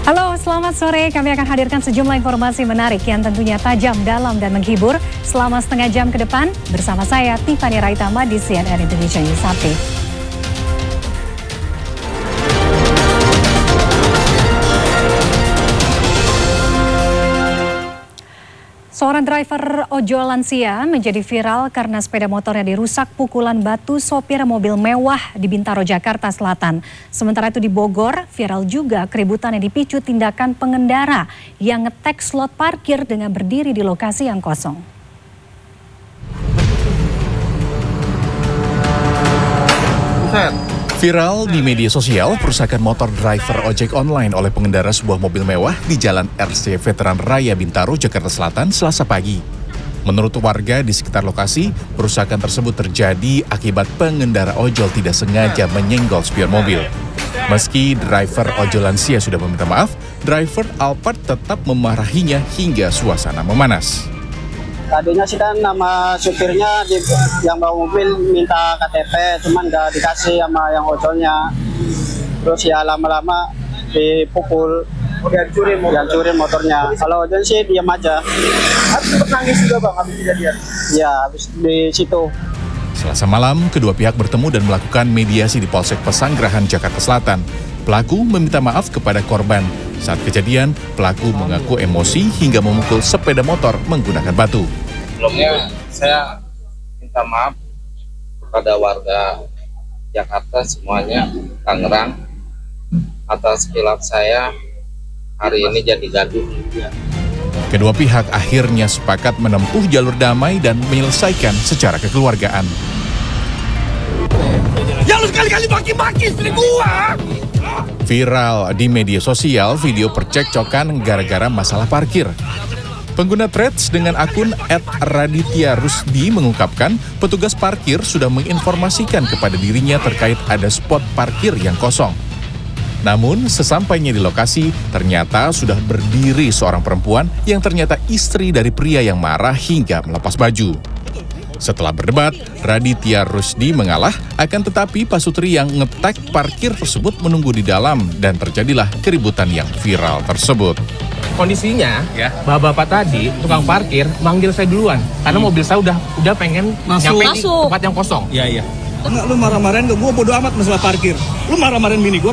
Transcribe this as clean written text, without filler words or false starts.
Halo, selamat sore. Kami akan hadirkan sejumlah informasi menarik yang tentunya tajam, dalam, dan menghibur selama setengah jam ke depan bersama saya, Tiffany Raitama di CNN Indonesia News Update. Seorang driver ojol lansia menjadi viral karena sepeda motornya dirusak pukulan batu sopir mobil mewah di Bintaro, Jakarta Selatan. Sementara itu di Bogor, viral juga keributan yang dipicu tindakan pengendara yang ngetek slot parkir dengan berdiri di lokasi yang kosong. Viral di media sosial perusakan motor driver ojek online oleh pengendara sebuah mobil mewah di Jalan RC Veteran Raya Bintaro, Jakarta Selatan, Selasa pagi. Menurut warga di sekitar lokasi, perusakan tersebut terjadi akibat pengendara ojol tidak sengaja menyenggol spion mobil. Meski driver ojol lansia sudah meminta maaf, driver Alphard tetap memarahinya hingga suasana memanas. Tadinya sih kan nama supirnya yang bawa mobil minta KTP, cuman nggak dikasih sama yang ojolnya. Terus ya lama-lama dipukul, dihancurin motornya. Kalau ojol sih diam aja. Habis sempat nangis juga bang, habis kejadian? Ya, habis di situ. Selasa malam, kedua pihak bertemu dan melakukan mediasi di Polsek Pesanggerahan, Jakarta Selatan. Pelaku meminta maaf kepada korban. Saat kejadian, pelaku mengaku emosi hingga memukul sepeda motor menggunakan batu. Sebelumnya saya minta maaf kepada warga Jakarta semuanya, Tangerang, atas kilaf saya hari ini jadi gaduh. Kedua pihak akhirnya sepakat menempuh jalur damai dan menyelesaikan secara kekeluargaan. Ya lu sekali-kali maki-maki istri gua! Viral di media sosial video percekcokan gara-gara masalah parkir. Pengguna Threads dengan akun @raditya_rusdi mengungkapkan petugas parkir sudah menginformasikan kepada dirinya terkait ada spot parkir yang kosong. Namun sesampainya di lokasi ternyata sudah berdiri seorang perempuan yang ternyata istri dari pria yang marah hingga melepas baju. Setelah berdebat, Raditya Rusdi mengalah, akan tetapi pasutri yang ngetek parkir tersebut menunggu di dalam dan terjadilah keributan yang viral tersebut. Kondisinya, bapak-bapak tadi, tukang parkir, manggil saya duluan. Karena mobil saya udah pengen nyampe di tempat yang kosong. Iya. Enggak, lu marah-marahin ke gua, bodo amat masalah parkir. Lu marah-marahin bini gua,